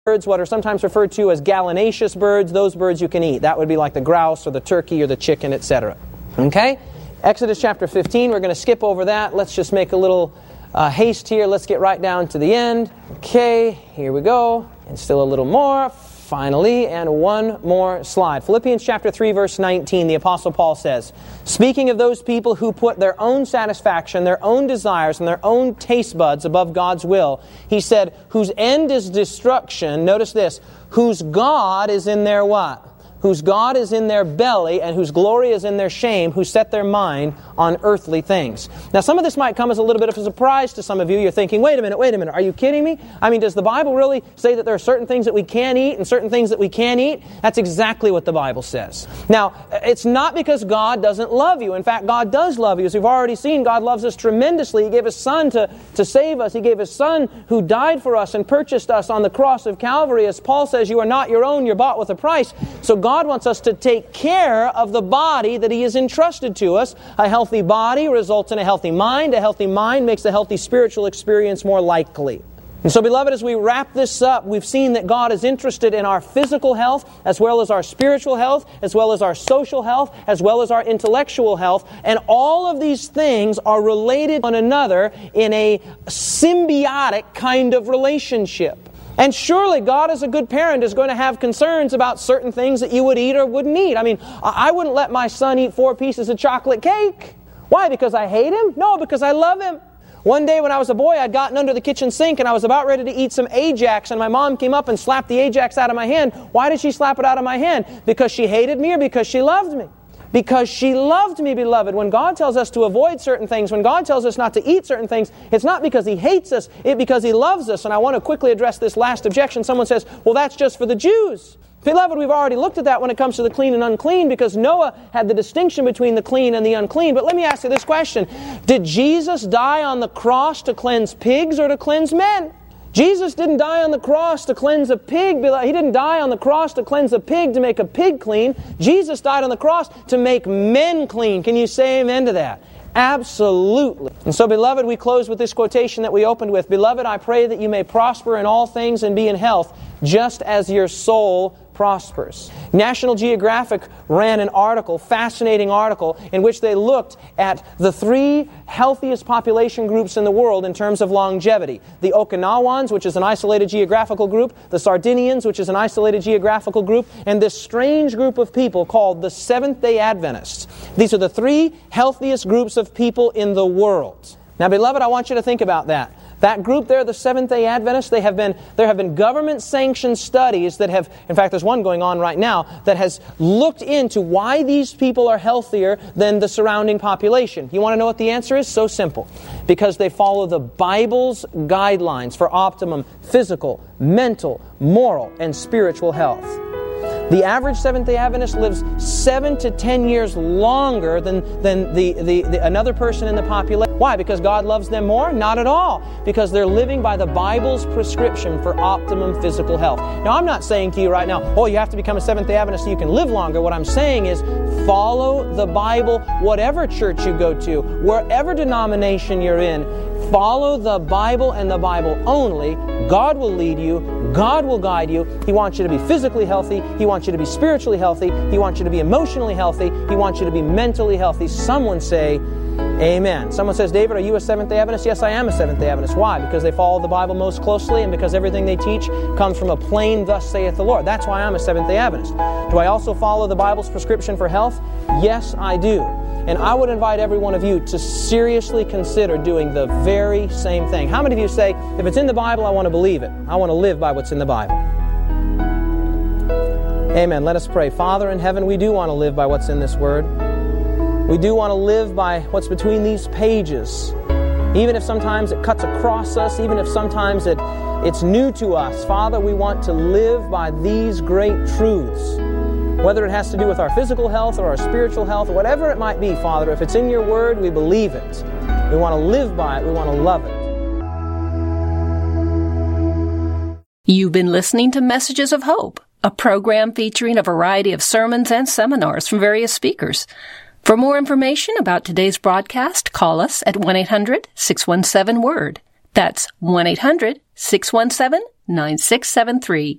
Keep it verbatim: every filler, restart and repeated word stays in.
birds, what are sometimes referred to as gallinaceous birds, those birds you can eat. That would be like the grouse or the turkey or the chicken, et cetera. Okay? Exodus chapter fifteen, we're going to skip over that. Let's just make a little uh, haste here. Let's get right down to the end. Okay, here we go. And still a little more. Finally, and one more slide. Philippians chapter three, verse nineteen, the Apostle Paul says, speaking of those people who put their own satisfaction, their own desires, and their own taste buds above God's will, he said, whose end is destruction, notice this, whose God is in their what? Whose God is in their belly and whose glory is in their shame, who set their mind on earthly things. Now, some of this might come as a little bit of a surprise to some of you. You're thinking, wait a minute, wait a minute, are you kidding me? I mean, does the Bible really say that there are certain things that we can eat and certain things that we can't eat? That's exactly what the Bible says. Now, it's not because God doesn't love you. In fact, God does love you. As we've already seen, God loves us tremendously. He gave His Son to, to save us. He gave His Son who died for us and purchased us on the cross of Calvary. As Paul says, you are not your own, you're bought with a price. So God wants us to take care of the body that He has entrusted to us. A healthy body results in a healthy mind. A healthy mind makes a healthy spiritual experience more likely. And so, beloved, as we wrap this up, we've seen that God is interested in our physical health, as well as our spiritual health, as well as our social health, as well as our intellectual health. And all of these things are related to one another in a symbiotic kind of relationship. And surely God, as a good parent, is going to have concerns about certain things that you would eat or wouldn't eat. I mean, I wouldn't let my son eat four pieces of chocolate cake. Why? Because I hate him? No, because I love him. One day when I was a boy, I'd gotten under the kitchen sink and I was about ready to eat some Ajax, and my mom came up and slapped the Ajax out of my hand. Why did she slap it out of my hand? Because she hated me or because she loved me? Because she loved me, beloved. When God tells us to avoid certain things, when God tells us not to eat certain things, it's not because He hates us, it's because He loves us. And I want to quickly address this last objection. Someone says, well, that's just for the Jews. Beloved, we've already looked at that when it comes to the clean and unclean, because Noah had the distinction between the clean and the unclean. But let me ask you this question. Did Jesus die on the cross to cleanse pigs or to cleanse men? Jesus didn't die on the cross to cleanse a pig. He didn't die on the cross to cleanse a pig to make a pig clean. Jesus died on the cross to make men clean. Can you say amen to that? Absolutely. And so, beloved, we close with this quotation that we opened with. Beloved, I pray that you may prosper in all things and be in health, just as your soul prospers. National Geographic ran an article, fascinating article, in which they looked at the three healthiest population groups in the world in terms of longevity. The Okinawans, which is an isolated geographical group, the Sardinians, which is an isolated geographical group, and this strange group of people called the Seventh-day Adventists. These are the three healthiest groups of people in the world. Now, beloved, I want you to think about that. That group there, the Seventh-day Adventists, they have been, there have been government-sanctioned studies that have, in fact, there's one going on right now, that has looked into why these people are healthier than the surrounding population. You want to know what the answer is? So simple. Because they follow the Bible's guidelines for optimum physical, mental, moral, and spiritual health. The average Seventh-day Adventist lives seven to ten years longer than, than the, the, the another person in the population. Why? Because God loves them more? Not at all. Because they're living by the Bible's prescription for optimum physical health. Now, I'm not saying to you right now, oh, you have to become a Seventh-day Adventist so you can live longer. What I'm saying is follow the Bible, whatever church you go to, wherever denomination you're in. Follow the Bible and the Bible only. God will lead you. God will guide you. He wants you to be physically healthy. He wants you to be spiritually healthy. He wants you to be emotionally healthy. He wants you to be mentally healthy. Someone say, amen. Someone says, David, are you a Seventh-day Adventist? Yes, I am a Seventh-day Adventist. Why? Because they follow the Bible most closely and because everything they teach comes from a plain, thus saith the Lord. That's why I'm a Seventh-day Adventist. Do I also follow the Bible's prescription for health? Yes, I do. And I would invite every one of you to seriously consider doing the very same thing. How many of you say, if it's in the Bible, I want to believe it. I want to live by what's in the Bible. Amen. Let us pray. Father in heaven, we do want to live by what's in this Word. We do want to live by what's between these pages. Even if sometimes it cuts across us, even if sometimes it, it's new to us. Father, we want to live by these great truths. Whether it has to do with our physical health or our spiritual health, or whatever it might be, Father, if it's in your Word, we believe it. We want to live by it. We want to love it. You've been listening to Messages of Hope, a program featuring a variety of sermons and seminars from various speakers. For more information about today's broadcast, call us at one eight hundred six one seven W O R D. That's one eight hundred six one seven nine six seven three.